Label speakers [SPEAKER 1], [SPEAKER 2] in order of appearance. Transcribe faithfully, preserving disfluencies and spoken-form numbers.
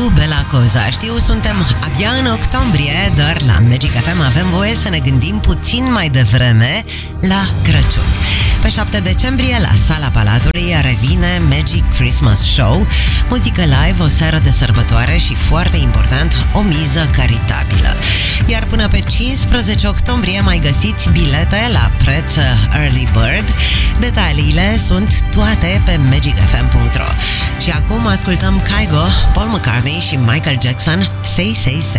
[SPEAKER 1] più bella cosa. Știu, suntem abia în octombrie, dar la Magic F M avem voie să ne gândim puțin mai devreme la Crăciun. Pe șapte decembrie, la Sala Palatului, revine Magic Christmas Show, muzică live, o seară de sărbătoare și, foarte important, o miză caritabilă. Iar până pe cincisprezece octombrie mai găsiți bilete la preț Early Bird. Detaliile sunt toate pe magic f m punct r o. Și acum ascultăm Kygo, Paul McCartney și Michael Jackson, Say Say Say.